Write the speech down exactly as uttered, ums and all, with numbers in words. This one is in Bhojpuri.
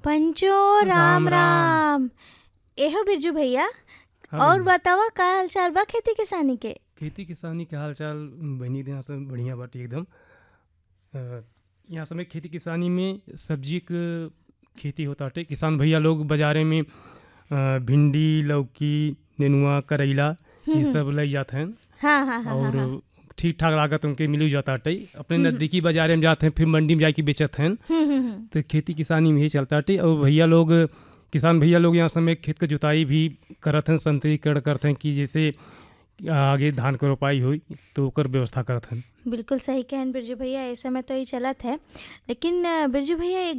पंचो राम राम राम। राम। एहो बिरजू भैया, हाँ और बहनी, बतावा का हाल चाल बा खेती किसानी के। खेती किसानी के हाल चाल बहनी के यहाँ से बढ़िया बाटे एकदम। अ, यहाँ समय खेती किसानी में सब्जी क खेती होताटे। किसान भैया लोग बाजारे में अ, भिंडी, लौकी, नेनुआ, करैला ये सब लई जाते हैं हाँ हाँ हाँ हाँ हाँ। और ठीक ठाक लागत उनके मिल जाताटे। अपने हम्म, नज़दीकी बाजारे में जाते हैं, फिर मंडी में जाके बेचत हैं। हम्म हम्म हम्म। तो खेती किसानी में ही चलताटे। और भैया लोग, किसान भैया लोग यहाँ समय खेत के जुताई भी करत हैं, संतरीकरण करते हैं कि जैसे आगे धान के रोपाई हुई तो ओकर व्यवस्था करत हैं। बिल्कुल सही कहन बिरजू भैया, इस समय तो ही चलत है। लेकिन अ, बिरजू भैया एक